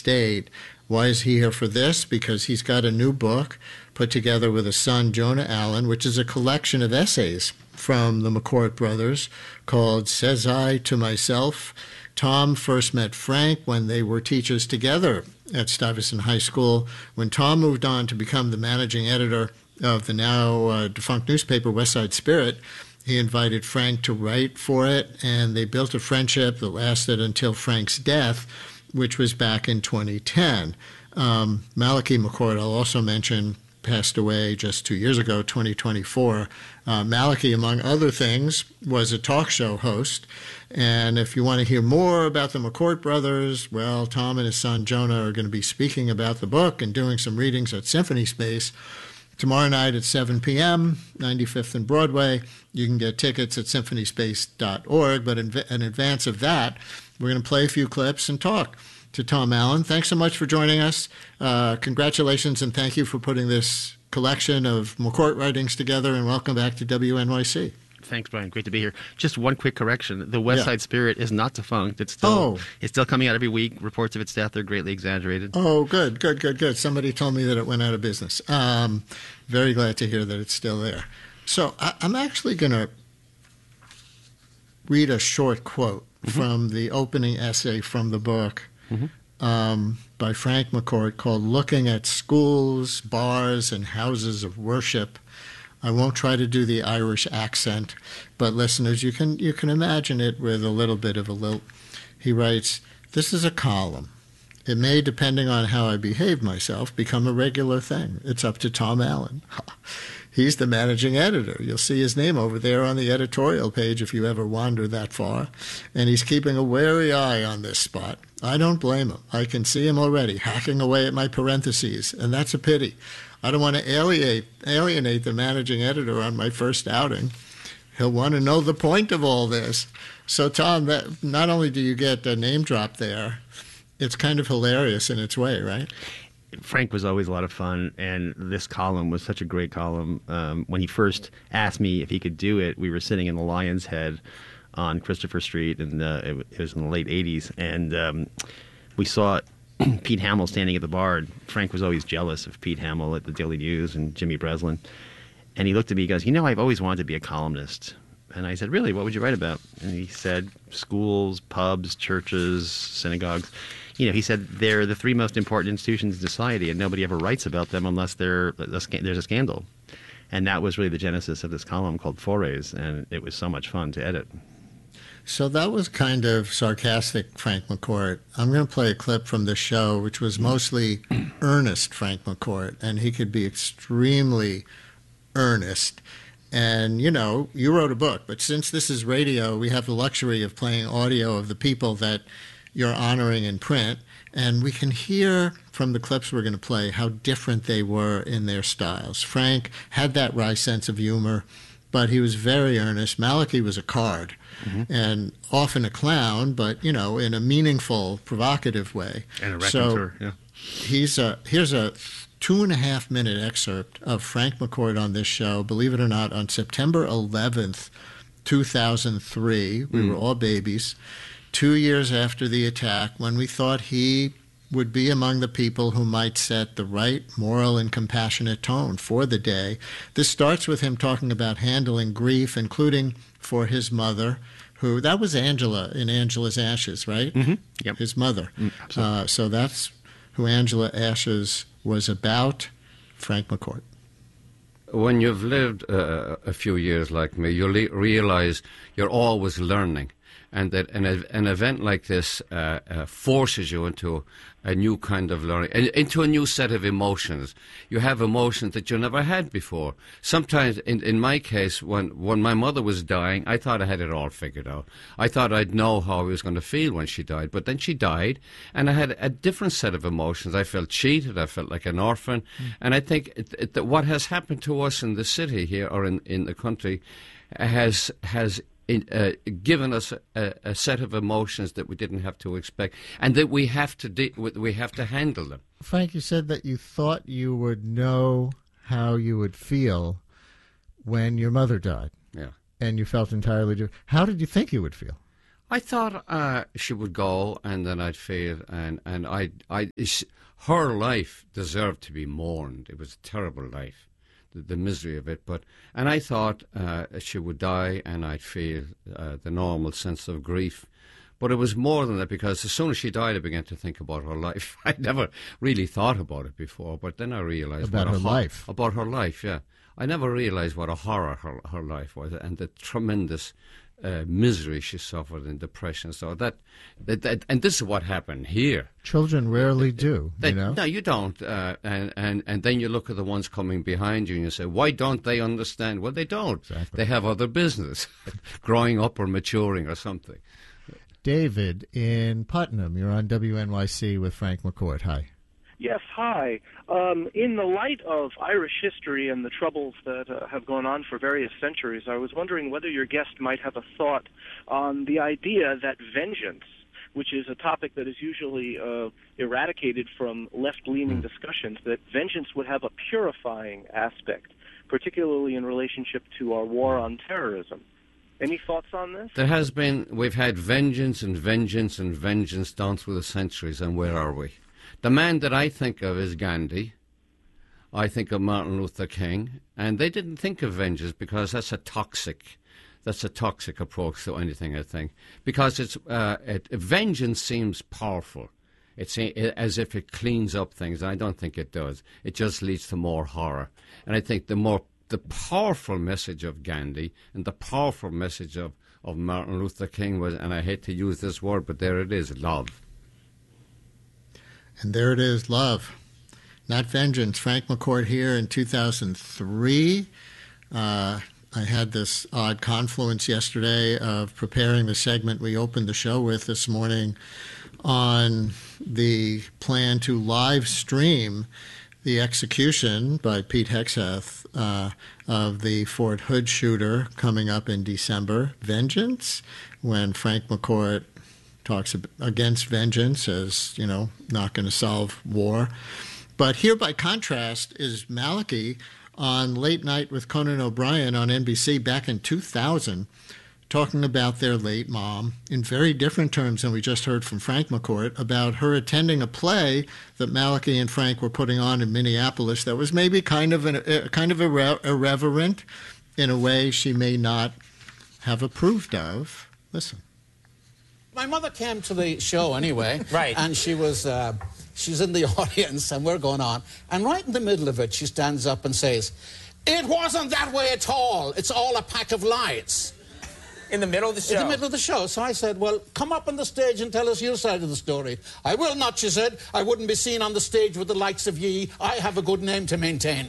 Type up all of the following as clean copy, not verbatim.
State. Why is he here for this? Because he's got a new book put together with his son, Jonah Allen, which is a collection of essays from the McCourt brothers called Says I to Myself. Tom first met Frank when they were teachers together at Stuyvesant High School. When Tom moved on to become the managing editor of the now defunct newspaper West Side Spirit, he invited Frank to write for it, and they built a friendship that lasted until Frank's death, which was back in 2010. Malachi McCourt, I'll also mention, passed away just 2 years ago, 2024. Malachi, among other things, was a talk show host. And if you want to hear more about the McCourt brothers, well, Tom and his son Jonah are going to be speaking about the book and doing some readings at Symphony Space tomorrow night at 7 p.m., 95th and Broadway. You can get tickets at symphonyspace.org. But in advance of that, we're going to play a few clips and talk to Tom Allen. Thanks so much for joining us. Congratulations, and thank you for putting this collection of McCourt writings together, and welcome back to WNYC. Thanks, Brian. Great to be here. Just one quick correction. The West Side Spirit is not defunct. It's still coming out every week. Reports of its death are greatly exaggerated. Oh, good. Somebody told me that it went out of business. Very glad to hear that it's still there. So I'm actually going to read a short quote from the opening essay from the book by Frank McCourt called Looking at Schools, Bars, and Houses of Worship. I won't try to do the Irish accent, but listeners, you can imagine it with a little bit of a lilt. He writes, "This is a column. It may, depending on how I behave myself, become a regular thing. It's up to Tom Allen. He's the managing editor. You'll see his name over there on the editorial page if you ever wander that far. And he's keeping a wary eye on this spot. I don't blame him. I can see him already hacking away at my parentheses, and that's a pity. I don't want to alienate the managing editor on my first outing. He'll want to know the point of all this." So, Tom, that not only do you get a name drop there, it's kind of hilarious in its way, right? Frank was always a lot of fun, and this column was such a great column. When he first asked me if he could do it, we were sitting in the Lion's Head on Christopher Street, and it was in the late 80s, and we saw Pete Hamill standing at the bar. And Frank was always jealous of Pete Hamill at the Daily News and Jimmy Breslin. And he looked at me, he goes, I've always wanted to be a columnist. And I said, really, what would you write about? And he said, schools, pubs, churches, synagogues. He said they're the three most important institutions in society, and nobody ever writes about them unless there's a scandal. And that was really the genesis of this column called Forays, and it was so much fun to edit. So that was kind of sarcastic Frank McCourt. I'm going to play a clip from the show, which was mostly earnest Frank McCourt, and he could be extremely earnest. And, you wrote a book, but since this is radio, we have the luxury of playing audio of the people that you're honoring in print, and we can hear from the clips we're going to play how different they were in their styles. Frank had that wry sense of humor, but he was very earnest. Malachi was a card, and often a clown, but, in a meaningful, provocative way. And a raconteur, yeah. Here's a 2.5-minute excerpt of Frank McCourt on this show, believe it or not, on September 11th, 2003. We were all babies. 2 years after the attack, when we thought he would be among the people who might set the right moral and compassionate tone for the day. This starts with him talking about handling grief, including for his mother, who, that was Angela in Angela's Ashes, right? Yep. His mother. Absolutely. So that's who Angela Ashes was about. Frank McCourt. When you've lived a few years like me, you realize you're always learning. And that an event like this forces you into a new kind of learning, into a new set of emotions. You have emotions that you never had before. Sometimes, in my case, when my mother was dying, I thought I had it all figured out. I thought I'd know how I was going to feel when she died. But then she died, and I had a different set of emotions. I felt cheated. I felt like an orphan. And I think that what has happened to us in the city here, or in the country, has given us a set of emotions that we didn't have to expect, and that we have to handle them. Frank, you said that you thought you would know how you would feel when your mother died. Yeah. And you felt entirely different. How did you think you would feel? I thought she would go, and then I'd feel, and her life deserved to be mourned. It was a terrible life, the misery of it. And I thought she would die, and I'd feel the normal sense of grief. But it was more than that, because as soon as she died, I began to think about her life. I'd never really thought about it before, but then I realized about her life. About her life, yeah. I never realized what a horror her life was, and the tremendous misery she suffered and depression. So that and this is what happened here. Children rarely do. No, you don't. And then you look at the ones coming behind you and you say, why don't they understand? Well, they don't. Exactly. They have other business, growing up or maturing or something. David in Putnam, you're on WNYC with Frank McCourt. Hi. Yes, hi. In the light of Irish history and the troubles that have gone on for various centuries, I was wondering whether your guest might have a thought on the idea that vengeance, which is a topic that is usually eradicated from left-leaning discussions, that vengeance would have a purifying aspect, particularly in relationship to our war on terrorism. Any thoughts on this? We've had vengeance and vengeance and vengeance down through the centuries, and where are we? The man that I think of is Gandhi. I think of Martin Luther King, and they didn't think of vengeance because that's a toxic approach to anything, I think, because vengeance seems powerful. It's as if it cleans up things, and I don't think it does. It just leads to more horror, and I think the powerful message of Gandhi and the powerful message of Martin Luther King was, and I hate to use this word, but there it is, love. And there it is, love, not vengeance. Frank McCourt here in 2003. I had this odd confluence yesterday of preparing the segment we opened the show with this morning on the plan to live stream the execution by Pete Hegseth of the Fort Hood shooter coming up in December. Vengeance, when Frank McCourt talks against vengeance as, not going to solve war. But here, by contrast, is Malachi on Late Night with Conan O'Brien on NBC back in 2000, talking about their late mom in very different terms than we just heard from Frank McCourt, about her attending a play that Malachi and Frank were putting on in Minneapolis that was maybe kind of irreverent in a way she may not have approved of. Listen. My mother came to the show anyway. Right. And she was, she's in the audience and we're going on. And right in the middle of it, she stands up and says, "It wasn't that way at all. It's all a pack of lies." In the middle of the show? In the middle of the show. So I said, "Well, come up on the stage and tell us your side of the story." "I will not," she said. "I wouldn't be seen on the stage with the likes of ye. I have a good name to maintain."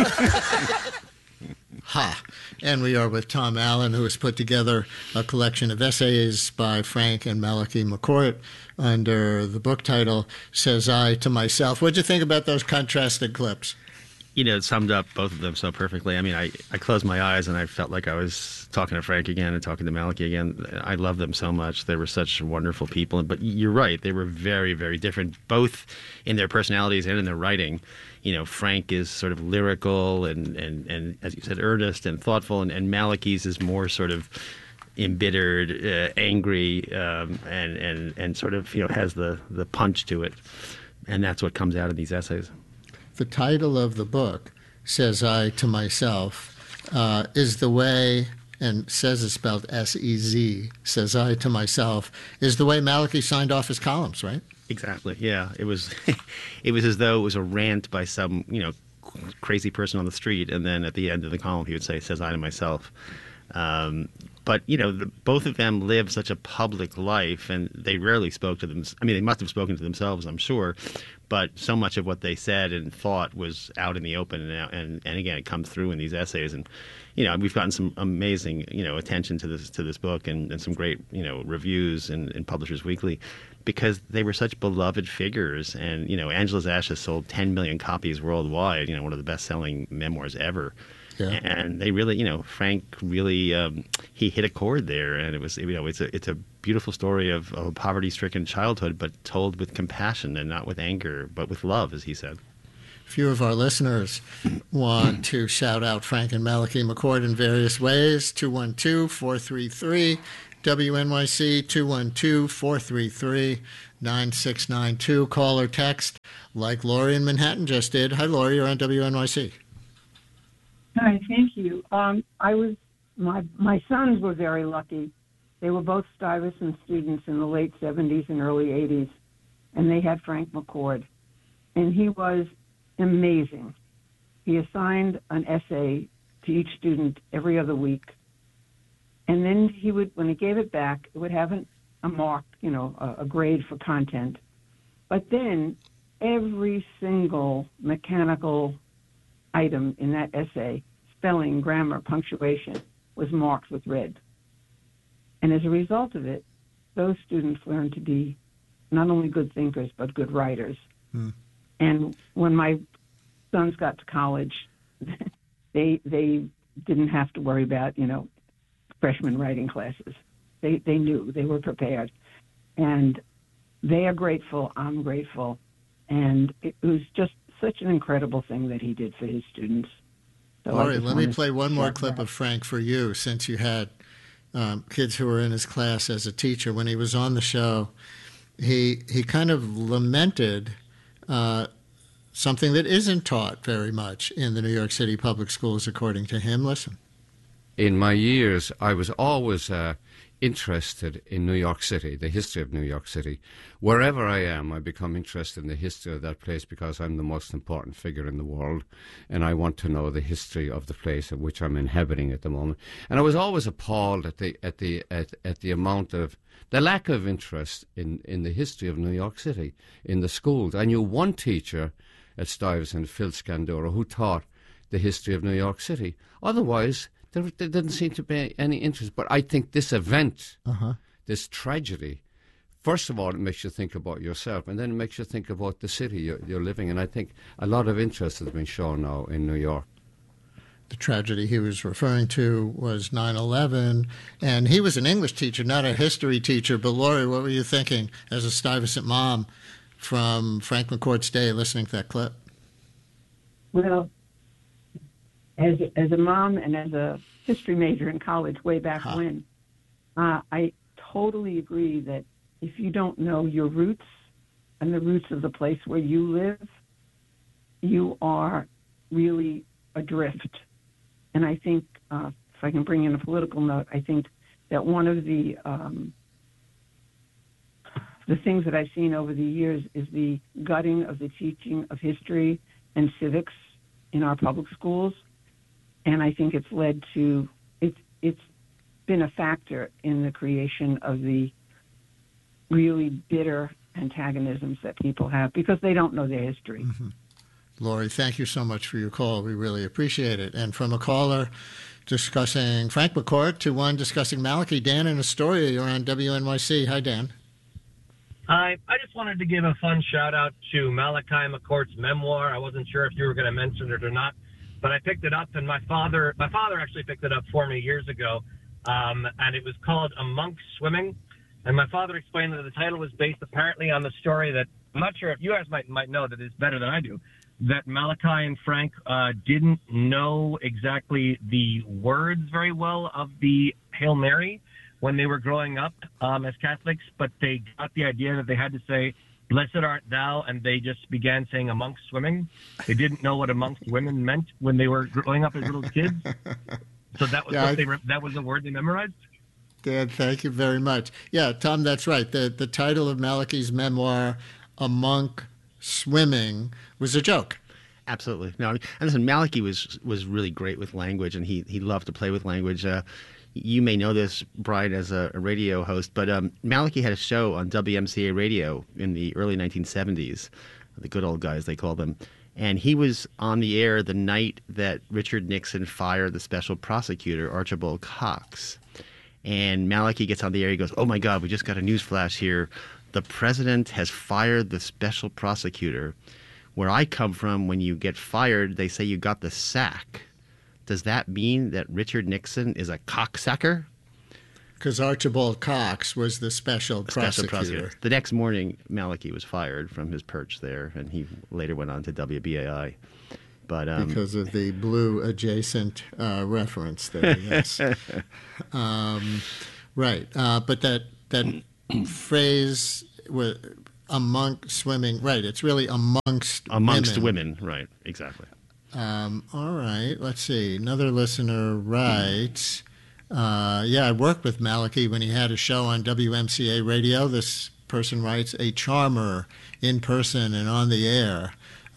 Ha! And we are with Tom Allen, who has put together a collection of essays by Frank and Malachi McCourt under the book title, Says I to Myself. What'd you think about those contrasted clips? It summed up both of them so perfectly. I mean, I closed my eyes and I felt like I was talking to Frank again and talking to Malachi again. I love them so much. They were such wonderful people. But you're right. They were very, very different, both in their personalities and in their writing. Frank is sort of lyrical and as you said, earnest and thoughtful. And Malachi's is more sort of embittered, angry, and sort of, has the punch to it. And that's what comes out of these essays. The title of the book, Says I to Myself, is the way, and says is spelled S-E-Z, Says I to Myself, is the way Malachi signed off his columns, right? Exactly, yeah. It was as though it was a rant by some, crazy person on the street, and then at the end of the column he would say, Says I to Myself. But, both of them lived such a public life, and they rarely spoke to them. I mean, they must have spoken to themselves, I'm sure, but so much of what they said and thought was out in the open, and again, it comes through in these essays. And, we've gotten some amazing, attention to this book and some great, reviews in Publishers Weekly, because they were such beloved figures. And, Angela's Ash has sold 10 million copies worldwide, one of the best-selling memoirs ever. Yeah. And they really, Frank really, he hit a chord there, and it's a beautiful story of a poverty-stricken childhood, but told with compassion and not with anger, but with love, as he said. A few of our listeners want to shout out Frank and Malachi McCourt in various ways. 212-433 WNYC 212-433-9692. Call or text like Lori in Manhattan just did. Hi, Lori. You're on WNYC. Hi, thank you. My sons were very lucky. They were both Stuyvesant students in the late 70s and early 80s, and they had Frank McCord. And he was amazing. He assigned an essay to each student every other week. And then he would, when he gave it back, it would have a mark, a grade for content. But then every single mechanical item in that essay, spelling, grammar, punctuation, was marked with red. And as a result of it, those students learned to be not only good thinkers, but good writers. And when my sons got to college, they didn't have to worry about, freshman writing classes. They knew, they were prepared. And they are grateful, I'm grateful. And it was just such an incredible thing that he did for his students. So Lori, let me play one more clip of Frank for you, since you had kids who were in his class as a teacher. When he was on the show, he kind of lamented something that isn't taught very much in the New York City public schools, according to him. Listen. In my years, I was always interested in New York City, the history of New York City. Wherever I am, I become interested in the history of that place because I'm the most important figure in the world, and I want to know the history of the place in which I'm inhabiting at the moment. And I was always appalled at the amount of the lack of interest in the history of New York City in the schools. I knew one teacher at Stuyvesant, Phil Scandura, who taught the history of New York City. Otherwise, there didn't seem to be any interest. But I think this event, this tragedy, first of all, it makes you think about yourself, and then it makes you think about the city you're living in. I think a lot of interest has been shown now in New York. The tragedy he was referring to was 9/11, and he was an English teacher, not a history teacher. But Lori, what were you thinking as a Stuyvesant mom from Frank McCord's day listening to that clip? Well, as a mom and as a history major in college way back when, I totally agree that if you don't know your roots and the roots of the place where you live, you are really adrift. And I think, if I can bring in a political note, I think that one of the things that I've seen over the years is the gutting of the teaching of history and civics in our public schools. And I think it's led to, it's been a factor in the creation of the really bitter antagonisms that people have because they don't know their history. Mm-hmm. Lori, thank you so much for your call. We really appreciate it. And from a caller discussing Frank McCord to one discussing Malachi, Dan in Astoria, you're on WNYC. Hi, Dan. Hi. I just wanted to give a fun shout-out to Malachi McCord's memoir. I wasn't sure if you were going to mention it or not, but I picked it up, and my father actually picked it up for me years ago, and it was called A Monk Swimming. And my father explained that the title was based apparently on the story that, I'm not sure if you guys might know that it's better than I do, that Malachi and Frank didn't know exactly the words very well of the Hail Mary when they were growing up as Catholics, but they got the idea that they had to say, "Blessed art thou," and they just began saying "a monk swimming." They didn't know what amongst women meant when they were growing up as little kids. So that was that was the word they memorized. Dan, thank you very much. Yeah, Tom, that's right. The title of Malachi's memoir, A Monk Swimming, was a joke. Absolutely. No, and listen, Malachi was really great with language, and he loved to play with language. You may know this, Brian, as a radio host, but Malachi had a show on WMCA radio in the early 1970s, the good old guys, they called them. And he was on the air the night that Richard Nixon fired the special prosecutor, Archibald Cox. And Malachi gets on the air, he goes, "Oh my God, we just got a news flash here. The president has fired the special prosecutor. Where I come from, when you get fired, they say you got the sack. Does that mean that Richard Nixon is a cocksucker?" Because Archibald Cox was the special prosecutor. The next morning, Malachi was fired from his perch there, and he later went on to WBAI. But because of the blue adjacent reference there, yes. Right. But that phrase among swimming, right, it's really amongst women. Right, exactly. All right, let's see. Another listener writes, I worked with Malachi when he had a show on WMCA radio. This person writes, a charmer in person and on the air.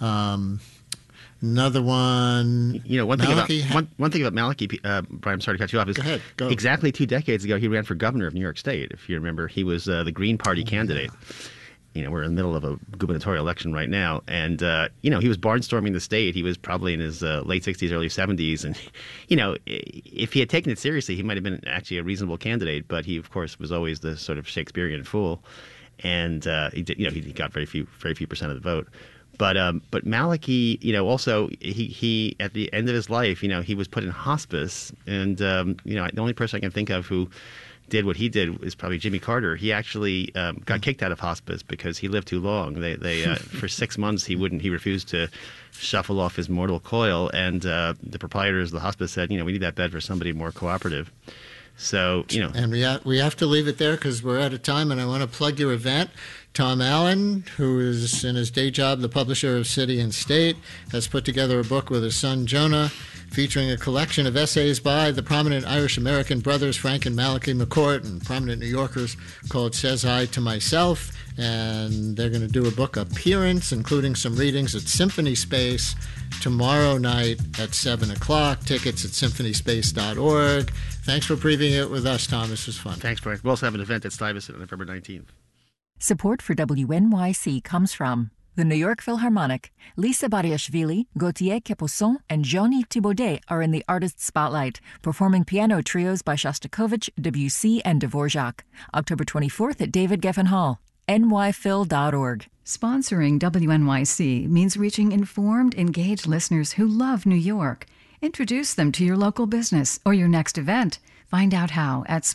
Another one. One thing about Malachi, Brian, I'm sorry to cut you off. Is Go ahead. Go. Exactly 2 decades ago, he ran for governor of New York State. If you remember, he was the Green Party candidate. We're in the middle of a gubernatorial election right now, and he was barnstorming the state. He was probably in his late 60s, early 70s, and if he had taken it seriously, he might have been actually a reasonable candidate. But he, of course, was always the sort of Shakespearean fool, and he got very few percent of the vote. But Malachi, also he at the end of his life, he was put in hospice, and the only person I can think of who did what he did is probably Jimmy Carter. He actually got kicked out of hospice because he lived too long. They for 6 months he refused to shuffle off his mortal coil, and the proprietors of the hospice said, we need that bed for somebody more cooperative. So, And we have to leave it there because we're out of time, and I want to plug your event. Tom Allen, who is in his day job the publisher of City and State, has put together a book with his son Jonah featuring a collection of essays by the prominent Irish-American brothers Frank and Malachi McCourt and prominent New Yorkers called Says I to Myself. And they're going to do a book appearance, including some readings at Symphony Space tomorrow night at 7 o'clock. Tickets at symphonyspace.org. Thanks for previewing it with us, Tom. This was fun. Thanks, Brian. We'll also have an event at Stuyvesant on November 19th. Support for WNYC comes from the New York Philharmonic. Lisa Bariashvili, Gautier Capuçon, and Jean-Yves Thibaudet are in the Artist Spotlight, performing piano trios by Shostakovich, Debussy, and Dvorak. October 24th at David Geffen Hall. nyphil.org. Sponsoring WNYC means reaching informed, engaged listeners who love New York. Introduce them to your local business or your next event. Find out how at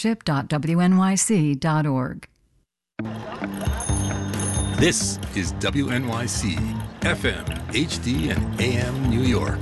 sponsorship.wnyc.org. This is WNYC, FM, HD, and AM New York.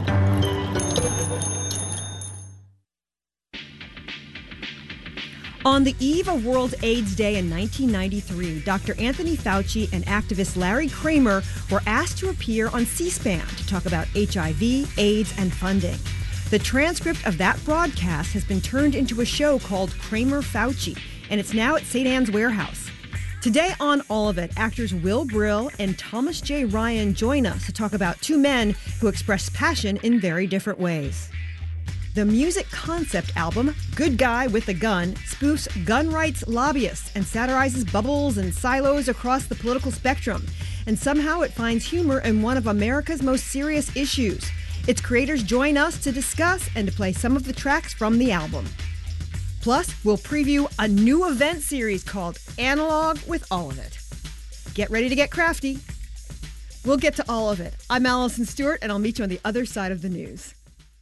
On the eve of World AIDS Day in 1993, Dr. Anthony Fauci and activist Larry Kramer were asked to appear on C-SPAN to talk about HIV, AIDS, and funding. The transcript of that broadcast has been turned into a show called Kramer Fauci, and it's now at St. Anne's Warehouse. Today on All of It, actors Will Brill and Thomas J. Ryan join us to talk about two men who express passion in very different ways. The music concept album, Good Guy with a Gun, spoofs gun rights lobbyists and satirizes bubbles and silos across the political spectrum. And somehow it finds humor in one of America's most serious issues. Its creators join us to discuss and to play some of the tracks from the album. Plus, we'll preview a new event series called Analog with All of It. Get ready to get crafty. We'll get to all of it. I'm Allison Stewart, and I'll meet you on the other side of the news.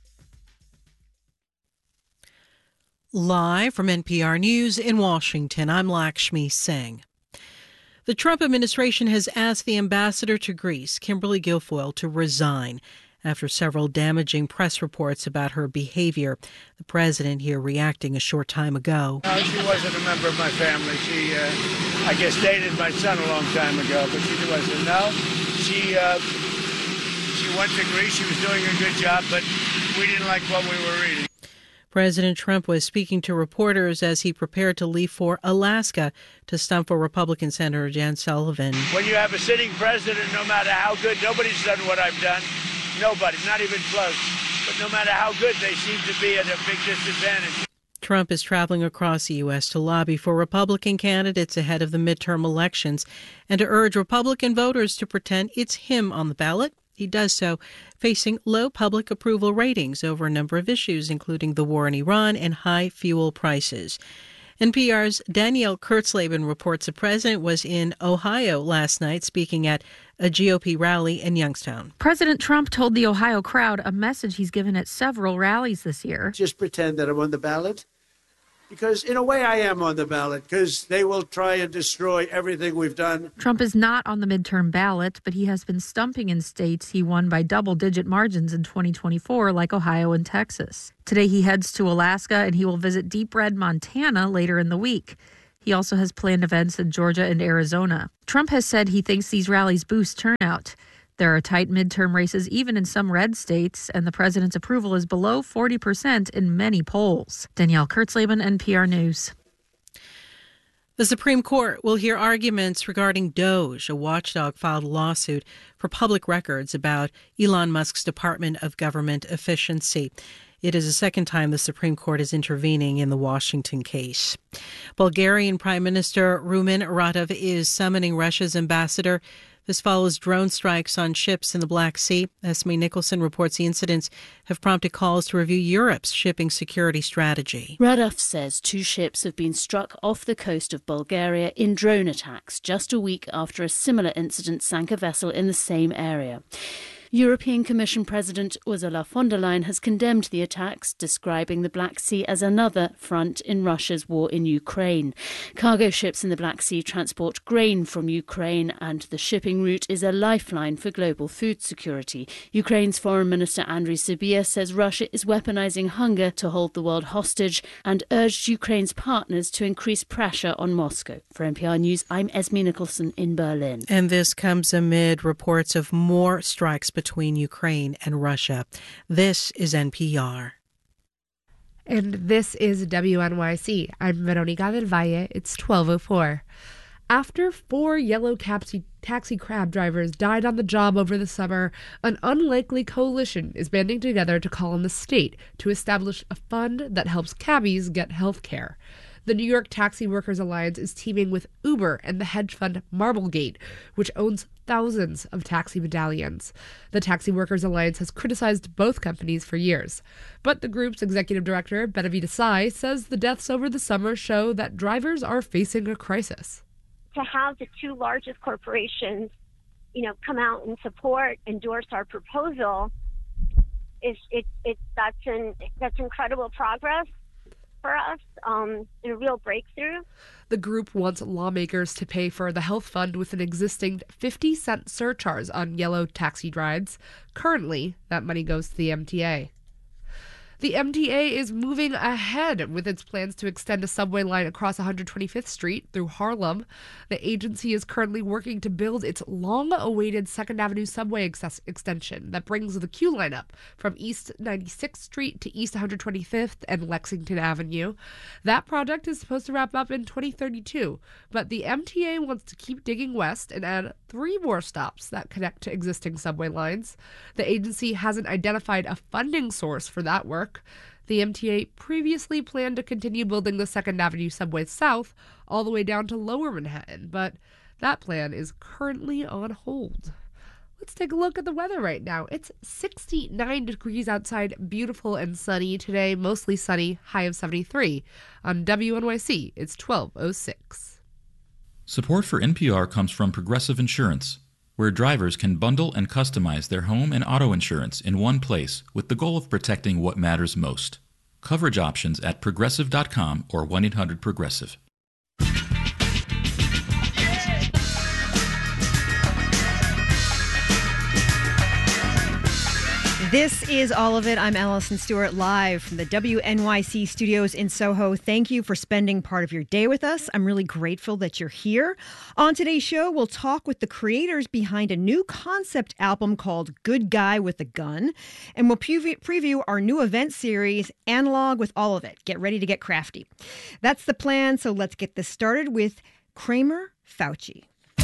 Live from NPR News in Washington, I'm Lakshmi Singh. The Trump administration has asked the ambassador to Greece, Kimberly Guilfoyle, to resign after several damaging press reports about her behavior. The president here reacting a short time ago. No, she wasn't a member of my family. She, I guess, dated my son a long time ago, but she wasn't. No, she went to Greece. She was doing a good job, but we didn't like what we were reading. President Trump was speaking to reporters as he prepared to leave for Alaska to stump for Republican Senator Jan Sullivan. When you have a sitting president, no matter how good, nobody's done what I've done. Nobody, not even close. But no matter how good, they seem to be at a big disadvantage. Trump is traveling across the U.S. to lobby for Republican candidates ahead of the midterm elections and to urge Republican voters to pretend it's him on the ballot. He does so facing low public approval ratings over a number of issues, including the war in Iran and high fuel prices. NPR's Danielle Kurtzleben reports the president was in Ohio last night speaking at a GOP rally in Youngstown. President Trump told the Ohio crowd a message he's given at several rallies this year. Just pretend that I'm on the ballot, because in a way I am on the ballot, because they will try and destroy everything we've done. Trump is not on the midterm ballot, but he has been stumping in states he won by double-digit margins in 2024, like Ohio and Texas. Today he heads to Alaska, and he will visit Deep Red, Montana later in the week. He also has planned events in Georgia and Arizona. Trump has said he thinks these rallies boost turnout. There are tight midterm races even in some red states, and the president's approval is below 40% in many polls. Danielle Kurtzleben, NPR News. The Supreme Court will hear arguments regarding DOJ. A watchdog filed a lawsuit for public records about Elon Musk's Department of Government Efficiency. It is the second time the Supreme Court is intervening in the Washington case. Bulgarian Prime Minister Rumen Radev is summoning Russia's ambassador. This follows drone strikes on ships in the Black Sea. Esme Nicholson reports the incidents have prompted calls to review Europe's shipping security strategy. Radev says 2 ships have been struck off the coast of Bulgaria in drone attacks just a week after a similar incident sank a vessel in the same area. European Commission President Ursula von der Leyen has condemned the attacks, describing the Black Sea as another front in Russia's war in Ukraine. Cargo ships in the Black Sea transport grain from Ukraine, and the shipping route is a lifeline for global food security. Ukraine's Foreign Minister Andriy Sybiha says Russia is weaponizing hunger to hold the world hostage and urged Ukraine's partners to increase pressure on Moscow. For NPR News, I'm Esme Nicholson in Berlin. And this comes amid reports of more strikes between Ukraine and Russia. This is NPR. And this is WNYC. I'm Veronica del Valle. It's 12:04. After 4 yellow taxi cab drivers died on the job over the summer, an unlikely coalition is banding together to call on the state to establish a fund that helps cabbies get health care. The New York Taxi Workers Alliance is teaming with Uber and the hedge fund Marblegate, which owns thousands of taxi medallions. The Taxi Workers Alliance has criticized both companies for years. But the group's executive director, Benavides Desai, says the deaths over the summer show that drivers are facing a crisis. To have the 2 largest corporations, come out and endorse our proposal, that's incredible progress for us, and a real breakthrough. The group wants lawmakers to pay for the health fund with an existing 50-cent surcharge on yellow taxi rides. Currently, that money goes to the MTA. The MTA is moving ahead with its plans to extend a subway line across 125th Street through Harlem. The agency is currently working to build its long-awaited 2nd Avenue subway extension that brings the Q line up from East 96th Street to East 125th and Lexington Avenue. That project is supposed to wrap up in 2032, but the MTA wants to keep digging west and add 3 more stops that connect to existing subway lines. The agency hasn't identified a funding source for that work. The MTA previously planned to continue building the 2nd Avenue subway south all the way down to Lower Manhattan, but that plan is currently on hold. Let's take a look at the weather right now. It's 69 degrees outside, beautiful and sunny today, mostly sunny, high of 73. On WNYC, it's 12:06. Support for NPR comes from Progressive Insurance, where drivers can bundle and customize their home and auto insurance in one place with the goal of protecting what matters most. Coverage options at Progressive.com or 1-800-PROGRESSIVE. This is All of It. I'm Allison Stewart, live from the WNYC studios in Soho. Thank you for spending part of your day with us. I'm really grateful that you're here. On today's show, we'll talk with the creators behind a new concept album called Good Guy with a Gun, and we'll preview our new event series, Analog with All of It. Get ready to get crafty. That's the plan, so let's get this started with Kramer Fauci.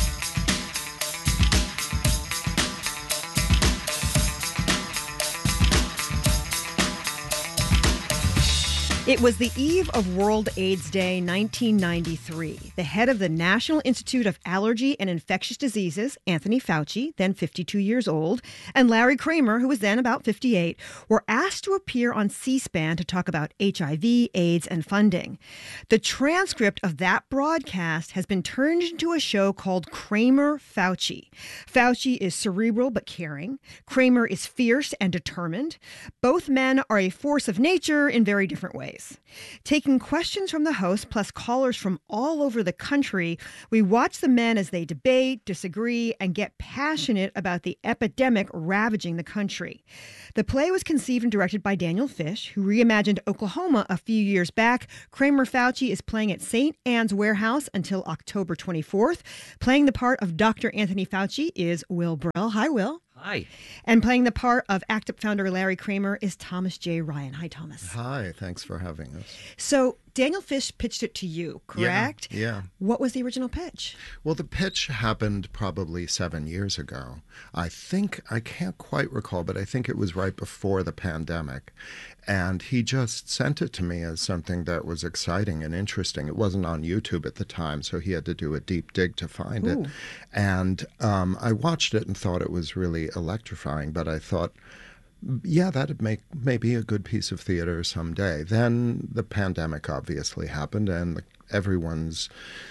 It was the eve of World AIDS Day 1993. The head of the National Institute of Allergy and Infectious Diseases, Anthony Fauci, then 52 years old, and Larry Kramer, who was then about 58, were asked to appear on C-SPAN to talk about HIV, AIDS, and funding. The transcript of that broadcast has been turned into a show called Kramer Fauci. Fauci is cerebral but caring. Kramer is fierce and determined. Both men are a force of nature in very different ways. Mondays. Taking questions from the host plus callers from all over the country, we watch the men as they debate, disagree, and get passionate about the epidemic ravaging the country. The play was conceived and directed by Daniel Fish, who reimagined Oklahoma a few years back. Kramer Fauci is playing at St. Anne's Warehouse until October 24th. Playing the part of Dr. Anthony Fauci is Will Burrell. Hi, Will. Hi. And playing the part of ACT UP founder Larry Kramer is Thomas J. Ryan. Hi, Thomas. Hi, thanks for having us. So Daniel Fish pitched it to you, correct? Yeah. What was the original pitch? Well, the pitch happened probably 7 years ago. I can't quite recall, but I think it was right before the pandemic. And he just sent it to me as something that was exciting and interesting. It wasn't on YouTube at the time, so he had to do a deep dig to find it. And I watched it and thought it was really electrifying, but I thought, yeah, that'd make maybe a good piece of theater someday. Then the pandemic obviously happened, and everyone's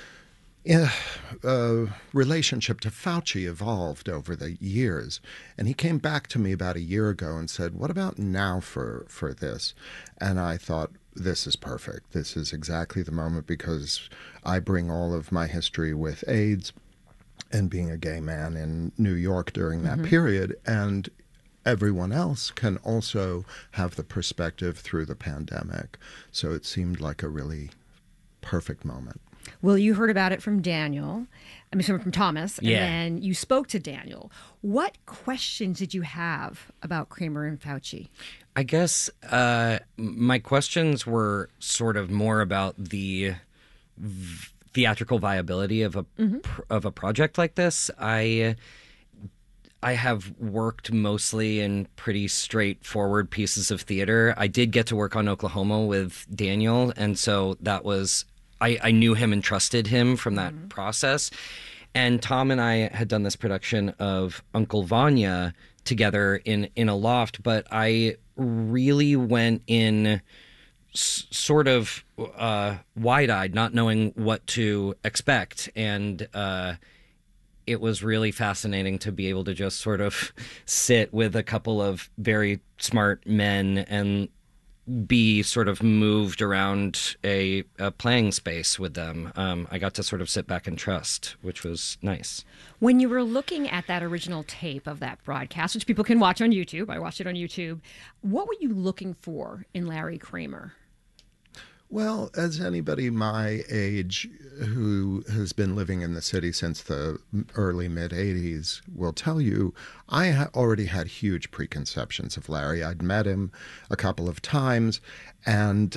relationship to Fauci evolved over the years. And he came back to me about a year ago and said, what about now for this? And I thought, this is perfect. This is exactly the moment, because I bring all of my history with AIDS and being a gay man in New York during that period. And everyone else can also have the perspective through the pandemic. So it seemed like a really perfect moment. Well, you heard about it from from Thomas, and Yeah. then you spoke to Daniel. What questions did you have about Kramer and Fauci? I guess my questions were sort of more about the theatrical viability of a project like this. I have worked mostly in pretty straightforward pieces of theater. I did get to work on Oklahoma with Daniel, and so that was I knew him and trusted him from that process. And Tom and I had done this production of Uncle Vanya together in a loft, but I really went in sort of wide-eyed, not knowing what to expect. And it was really fascinating to be able to just sort of sit with a couple of very smart men and be sort of moved around a playing space with them. I got to sort of sit back and trust, which was nice. When you were looking at that original tape of that broadcast, which people can watch on YouTube, I watched it on YouTube, what were you looking for in Larry Kramer? Well, as anybody my age who has been living in the city since the early mid-'80s will tell you, I already had huge preconceptions of Larry. I'd met him a couple of times, and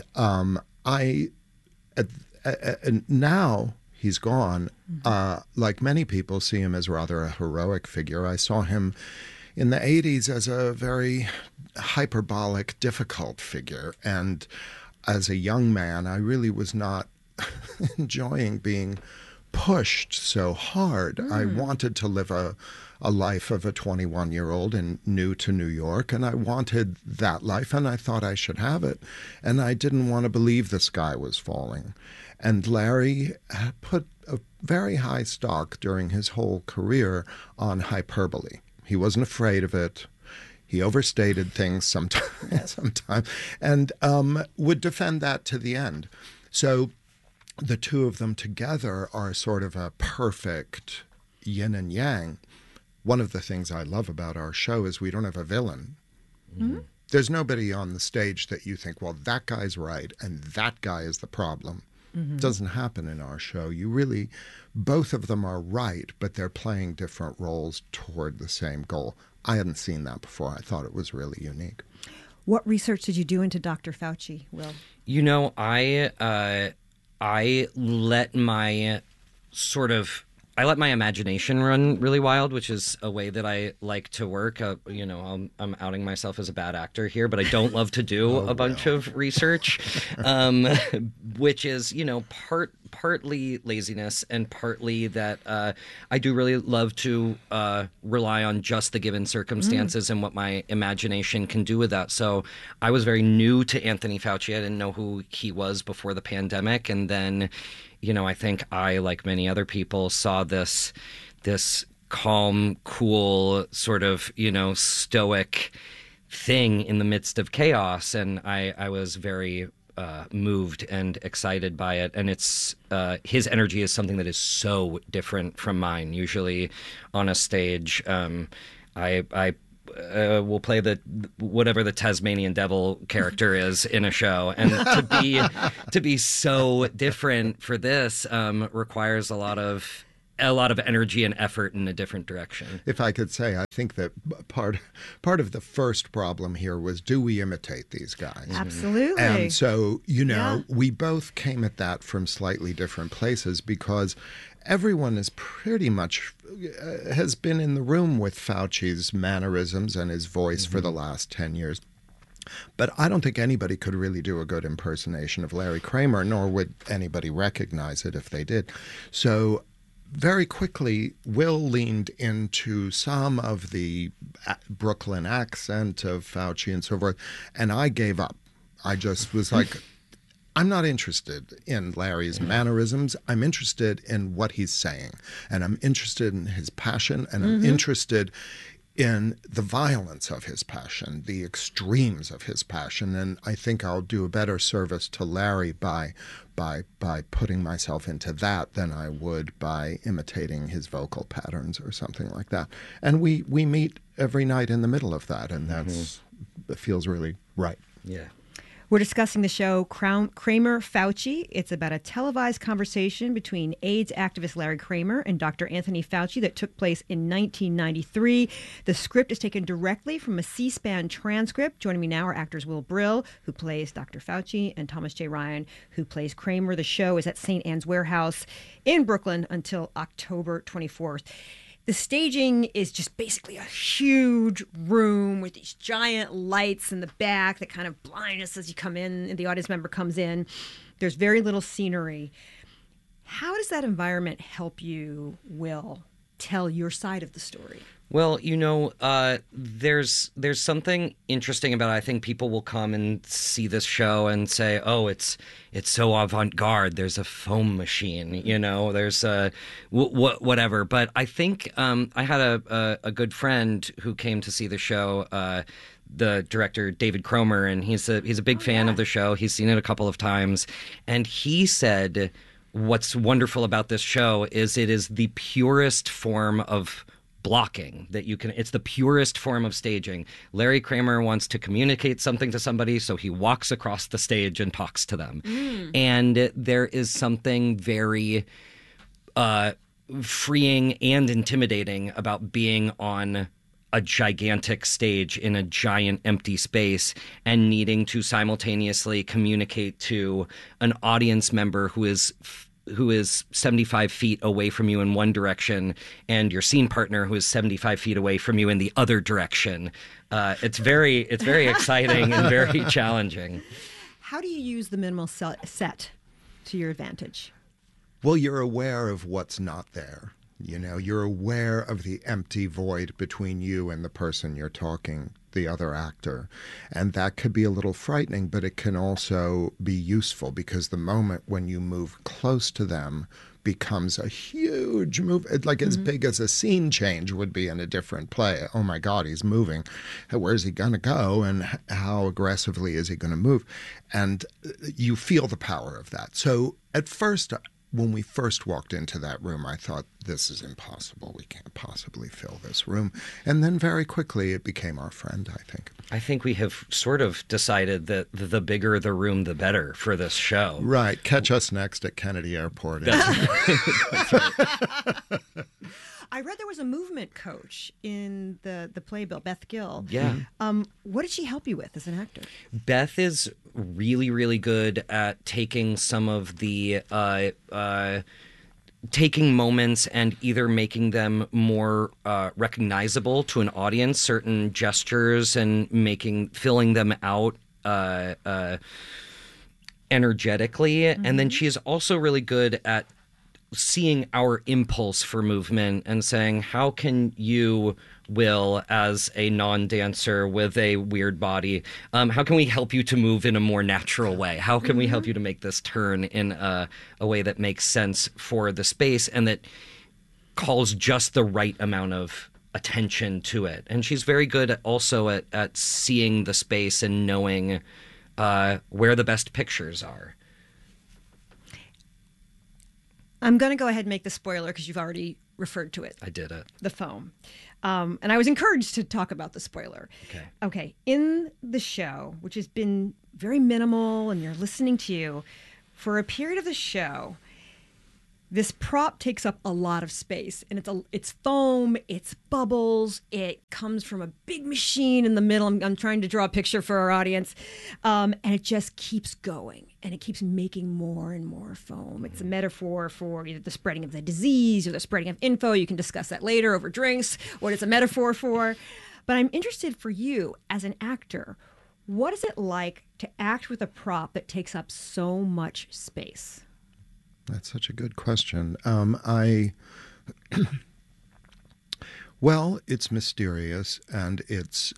now he's gone. Like many people, see him as rather a heroic figure. I saw him in the 80s as a very hyperbolic, difficult figure, and as a young man, I really was not enjoying being pushed so hard. I wanted to live a life of a 21-year-old and new to New York, and I wanted that life, and I thought I should have it. And I didn't want to believe the sky was falling. And Larry put a very high stock during his whole career on hyperbole. He wasn't afraid of it. He overstated things sometimes, and would defend that to the end. So the two of them together are sort of a perfect yin and yang. One of the things I love about our show is we don't have a villain. There's nobody on the stage that you think, well, that guy's right and that guy is the problem. Doesn't happen in our show. You really, both of them are right, but they're playing different roles toward the same goal. I hadn't seen that before. I thought it was really unique. What research did you do into Dr. Fauci, Will? You know, I let my my imagination run really wild, which is a way that I like to work. I'm outing myself as a bad actor here, but I don't love to do a bunch of research, which is, partly laziness and partly that I do really love to rely on just the given circumstances and what my imagination can do with that. So I was very new to Anthony Fauci. I didn't know who he was before the pandemic. And then, I think I, like many other people, saw this calm, cool, sort of, stoic thing in the midst of chaos. And I was very moved and excited by it. And it's his energy is something that is so different from mine. Usually on a stage, I will play whatever the Tasmanian Devil character is in a show, and to be so different for this requires a lot of energy and effort in a different direction. If I could say, I think that part of the first problem here was, do we imitate these guys? Absolutely. And so, we both came at that from slightly different places, because everyone is pretty much has been in the room with Fauci's mannerisms and his voice for the last 10 years. But I don't think anybody could really do a good impersonation of Larry Kramer, nor would anybody recognize it if they did. So very quickly, Will leaned into some of the Brooklyn accent of Fauci and so forth, and I gave up. I just was like, I'm not interested in Larry's mannerisms. I'm interested in what he's saying, and I'm interested in his passion, and I'm interested in the violence of his passion, the extremes of his passion. And I think I'll do a better service to Larry by putting myself into that than I would by imitating his vocal patterns or something like that. And we meet every night in the middle of that, and it feels really right. Yeah. We're discussing the show Kramer Fauci. It's about a televised conversation between AIDS activist Larry Kramer and Dr. Anthony Fauci that took place in 1993. The script is taken directly from a C-SPAN transcript. Joining me now are actors Will Brill, who plays Dr. Fauci, and Thomas J. Ryan, who plays Kramer. The show is at St. Anne's Warehouse in Brooklyn until October 24th. The staging is just basically a huge room with these giant lights in the back that kind of blind us as you come in and the audience member comes in. There's very little scenery. How does that environment help you, Will, tell your side of the story? Well, there's something interesting about it. I think people will come and see this show and say, "Oh, it's so avant-garde. There's a foam machine, There's whatever." But I think I had a good friend who came to see the show. The director David Cromer, and he's a big fan of the show. He's seen it a couple of times, and he said, "What's wonderful about this show is it is the purest form of blocking that you can. It's the purest form of staging. Larry Kramer wants to communicate something to somebody, so he walks across the stage and talks to them. And there is something very freeing and intimidating about being on a gigantic stage in a giant empty space and needing to simultaneously communicate to an audience member who is 75 feet away from you in one direction and your scene partner who is 75 feet away from you in the other direction. It's very exciting and very challenging. How do you use the minimal set to your advantage? Well, you're aware of what's not there. You're aware of the empty void between you and the person you're talking, the other actor. And that could be a little frightening, but it can also be useful, because the moment when you move close to them becomes a huge move, like as big as a scene change would be in a different play. Oh my God, he's moving. Where's he going to go? And how aggressively is he going to move? And you feel the power of that. So at first, when we first walked into that room, I thought, this is impossible. We can't possibly fill this room. And then very quickly, it became our friend, I think. I think we have sort of decided that the bigger the room, the better for this show. Right. Catch us next at Kennedy Airport. That's right. I read there was a movement coach in the playbill, Beth Gill. Yeah. What did she help you with as an actor? Beth is really, really good at taking some of the taking moments and either making them more recognizable to an audience, certain gestures, and filling them out energetically. And then she is also really good at seeing our impulse for movement and saying, how can you, Will, as a non-dancer with a weird body, how can we help you to move in a more natural way? How can we help you to make this turn in a way that makes sense for the space and that calls just the right amount of attention to it? And she's very good also at seeing the space and knowing where the best pictures are. I'm going to go ahead and make the spoiler because you've already referred to it. I did it. The foam. And I was encouraged to talk about the spoiler. Okay. In the show, which has been very minimal and you're listening to you, for a period of the show, this prop takes up a lot of space, and it's foam, it's bubbles, it comes from a big machine in the middle. I'm trying to draw a picture for our audience, and it just keeps going, and it keeps making more and more foam. It's a metaphor for either the spreading of the disease or the spreading of info. You can discuss that later over drinks, what it's a metaphor for. But I'm interested for you as an actor, what is it like to act with a prop that takes up so much space? That's such a good question. Well, it's mysterious and it's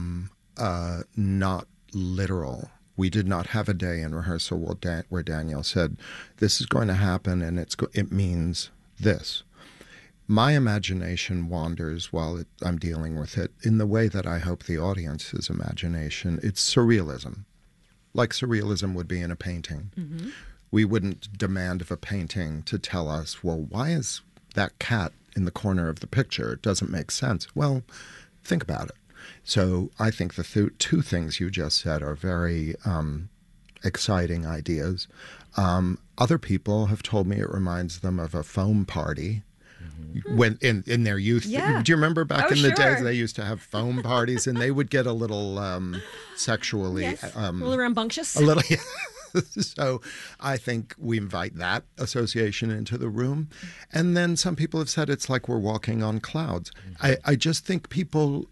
not literal. We did not have a day in rehearsal where Daniel said, "This is going to happen, and it means this." My imagination wanders while I'm dealing with it in the way that I hope the audience's imagination. It's surrealism, like surrealism would be in a painting. Mm-hmm. We wouldn't demand of a painting to tell us, well, why is that cat in the corner of the picture? It doesn't make sense. Well, think about it. So I think the two things you just said are very exciting ideas. Other people have told me it reminds them of a foam party. When in their youth. Yeah. Do you remember back in the sure. days they used to have foam parties, and they would get a little sexually... Yes. A little rambunctious. A little... So I think we invite that association into the room. And then some people have said it's like we're walking on clouds. I just think people...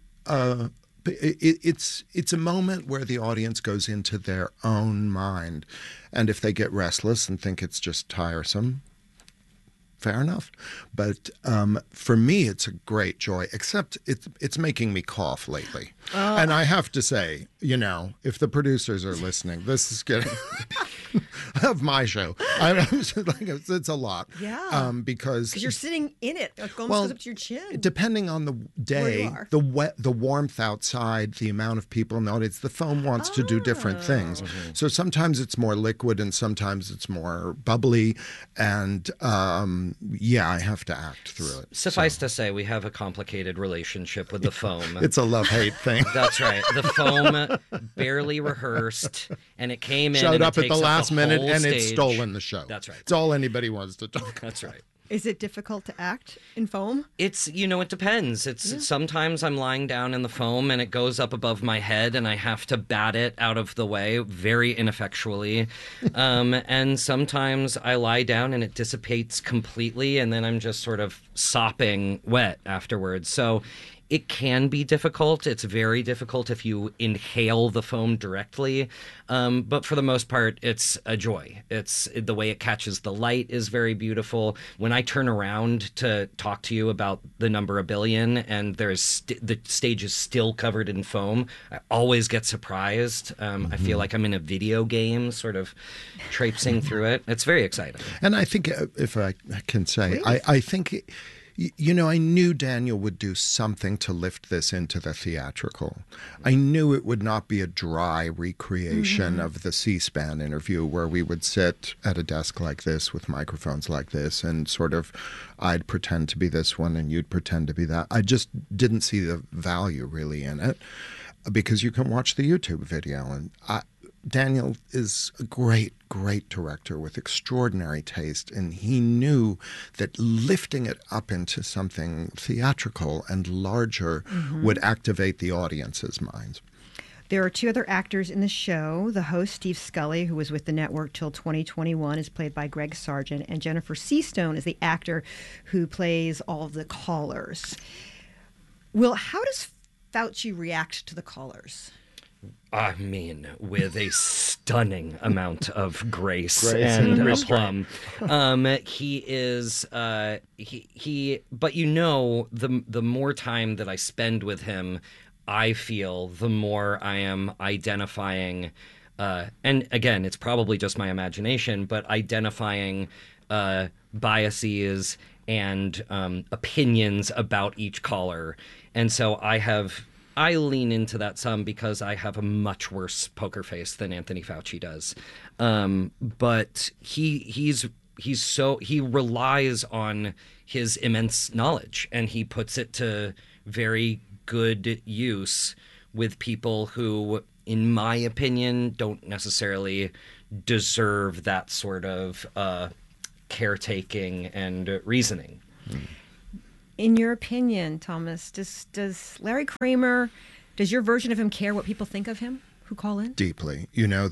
It's a moment where the audience goes into their own mind. And if they get restless and think it's just tiresome... fair enough. But for me, it's a great joy, except it's making me cough lately. And I have to say, if the producers are listening, this is getting... of my show. It's a lot. Yeah. Because you're sitting in it. It almost goes up to your chin. Depending on the day, the warmth outside, the amount of people in the audience, the foam wants to do different things. Mm-hmm. So sometimes it's more liquid and sometimes it's more bubbly. And I have to act through it. Suffice to say, we have a complicated relationship with the foam. It's a love-hate thing. That's right. The foam barely rehearsed, and it came in showed and up it at the takes up last minute, and stage. it's stolen the show. That's right. It's all anybody wants to talk. That's right. Is it difficult to act in foam? It's, it depends. Sometimes I'm lying down in the foam and it goes up above my head and I have to bat it out of the way very ineffectually. And sometimes I lie down and it dissipates completely and then I'm just sort of sopping wet afterwards. So it can be difficult. It's very difficult if you inhale the foam directly. But for the most part, it's a joy. It's the way it catches the light is very beautiful. When I turn around to talk to you about the number 1 billion and there's the stage is still covered in foam, I always get surprised. I feel like I'm in a video game, sort of traipsing through it. It's very exciting. And I think, if I can say, I think... I knew Daniel would do something to lift this into the theatrical. I knew it would not be a dry recreation of the C-SPAN interview where we would sit at a desk like this with microphones like this and sort of I'd pretend to be this one and you'd pretend to be that. I just didn't see the value really in it because you can watch the YouTube video and Daniel is a great, great director with extraordinary taste, and he knew that lifting it up into something theatrical and larger would activate the audience's minds. There are 2 other actors in the show. The host, Steve Scully, who was with the network till 2021, is played by Greg Sargent, and Jennifer Seastone is the actor who plays all of the callers. Will, how does Fauci react to the callers? I mean, with a stunning amount of grace and aplomb. He is, but the more time that I spend with him, I feel the more I am identifying, and again, it's probably just my imagination, but identifying biases and opinions about each caller. And so I have I lean into that some because I have a much worse poker face than Anthony Fauci does. But he relies on his immense knowledge, and he puts it to very good use with people who, in my opinion, don't necessarily deserve that sort of caretaking and reasoning. In your opinion, Thomas, does Larry Kramer, does your version of him care what people think of him who call in? Deeply. You know,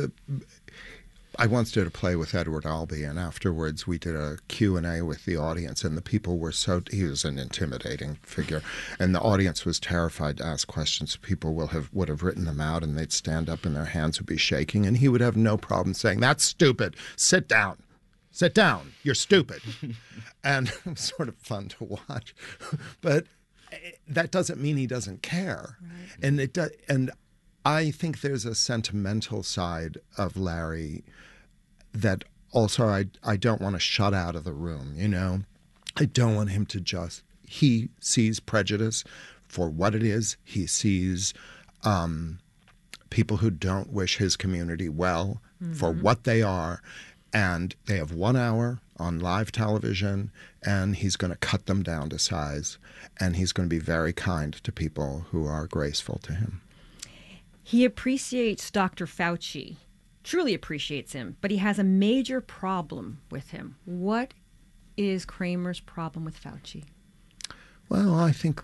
I once did a play with Edward Albee, and afterwards we did a Q&A with the audience, and the people were he was an intimidating figure, and the audience was terrified to ask questions. People would have written them out, and they'd stand up and their hands would be shaking, and he would have no problem saying, "That's stupid. Sit down. Sit down. You're stupid." And it was sort of fun to watch. But that doesn't mean he doesn't care. Right. And I think there's a sentimental side of Larry that also I don't want to shut out of the room, you know. I don't want him to he sees prejudice for what it is. He sees people who don't wish his community well for what they are. And they have 1 hour on live television, and he's going to cut them down to size. And he's going to be very kind to people who are graceful to him. He appreciates Dr. Fauci, truly appreciates him, but he has a major problem with him. What is Kramer's problem with Fauci? Well, I think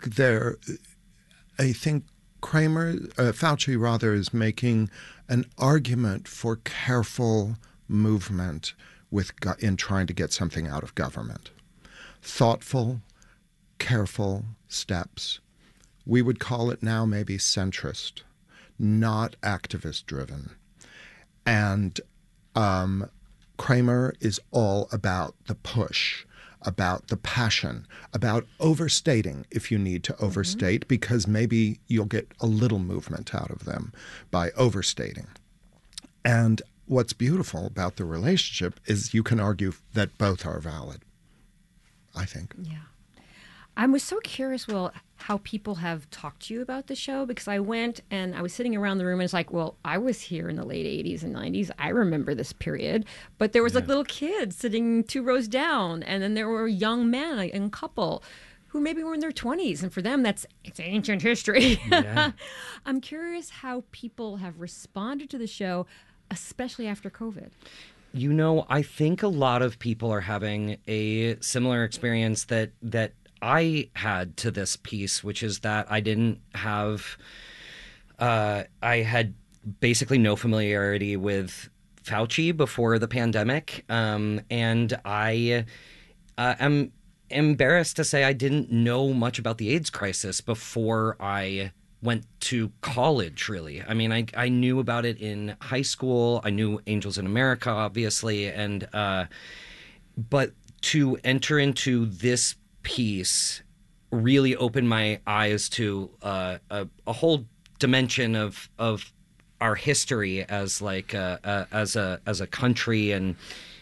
Fauci rather is making an argument for careful movement in trying to get something out of government. Thoughtful, careful steps. We would call it now maybe centrist, not activist-driven. And Kramer is all about the push, about the passion, about overstating if you need to overstate, because maybe you'll get a little movement out of them by overstating. And what's beautiful about the relationship is you can argue that both are valid, I think. Yeah. I was so curious, Will, how people have talked to you about the show, because I went and I was sitting around the room and it's like, well, I was here in the late 80s and 90s. I remember this period. But there was like little kids sitting 2 rows down, and then there were young men, a couple who maybe were in their 20s. And for them, it's ancient history. Yeah. I'm curious how people have responded to the show, especially after COVID. You know, I think a lot of people are having a similar experience that I had to this piece, which is that I didn't have, I had basically no familiarity with Fauci before the pandemic. And I am embarrassed to say I didn't know much about the AIDS crisis before I went to college, really. I mean, I knew about it in high school. I knew Angels in America, obviously. And but to enter into this piece really opened my eyes to a whole dimension of our history as like as a country, and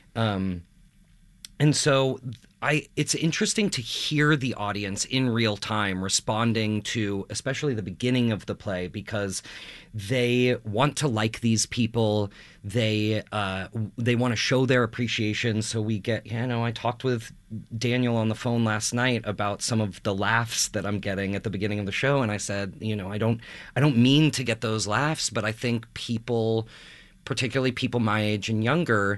so it's interesting to hear the audience in real time responding to especially the beginning of the play, because they want to like these people. They want to show their appreciation. So we get, I talked with Daniel on the phone last night about some of the laughs that I'm getting at the beginning of the show. And I said, I don't mean to get those laughs, but I think people, particularly people my age and younger,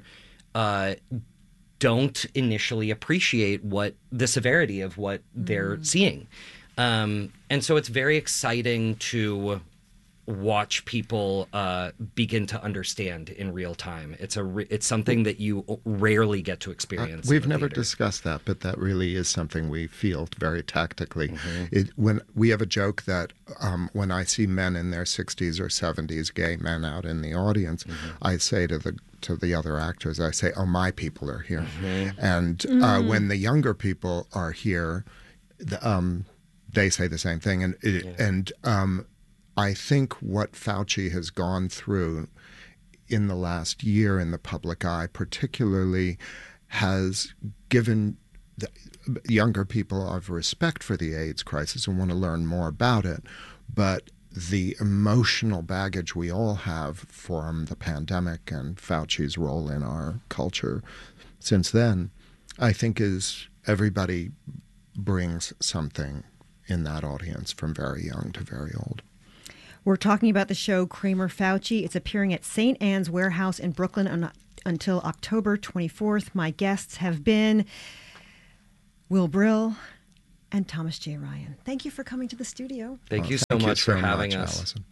don't initially appreciate what the severity of what they're seeing. And so it's very exciting to watch people begin to understand in real time. It's something that you rarely get to experience. We've never discussed that, but that really is something we feel very tactically. When we have a joke that when I see men in their 60s or 70s, gay men out in the audience, I say to the other actors, I say, "Oh, my people are here." And when the younger people are here, they say the same thing. And I think what Fauci has gone through in the last year in the public eye particularly has given the younger people of respect for the AIDS crisis and want to learn more about it. But the emotional baggage we all have from the pandemic and Fauci's role in our culture since then, I think is everybody brings something in that audience from very young to very old. We're talking about the show Kramer Fauci. It's appearing at St. Anne's Warehouse in Brooklyn until October 24th. My guests have been Will Brill and Thomas J. Ryan. Thank you for coming to the studio. Thank you so much for having us. Allison.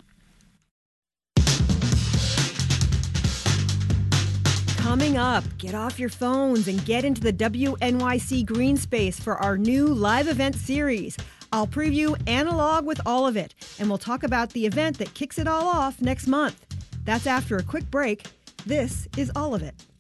Coming up, get off your phones and get into the WNYC Green Space for our new live event series. I'll preview Analog with All of It, and we'll talk about the event that kicks it all off next month. That's after a quick break. This is All of It.